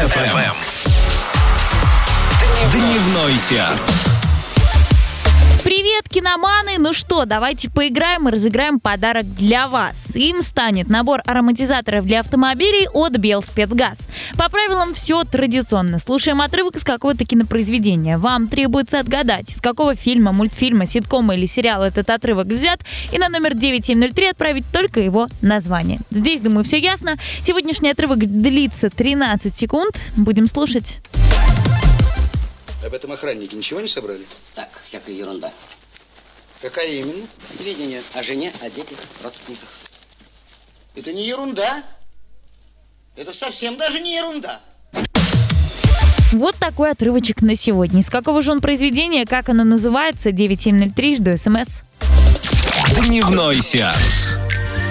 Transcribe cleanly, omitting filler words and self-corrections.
FM. Дневной сеанс. Привет, киноманы! Ну что, давайте поиграем и разыграем подарок для вас. Им станет набор ароматизаторов для автомобилей от Белспецгаз. По правилам все традиционно. Слушаем отрывок из какого-то кинопроизведения. Вам требуется отгадать, из какого фильма, мультфильма, ситкома или сериала этот отрывок взят, и на номер 9703 отправить только его название. Здесь, думаю, все ясно. Сегодняшний отрывок длится 13 секунд. Будем слушать. Об этом охранники ничего не собрали? Так, всякая ерунда. Какая именно? Сведения о жене, о детях, родственниках. Это не ерунда. Это совсем даже не ерунда. Вот такой отрывочек на сегодня. Из какого же он произведения, как оно называется? 9703, жду СМС. Дневной сеанс.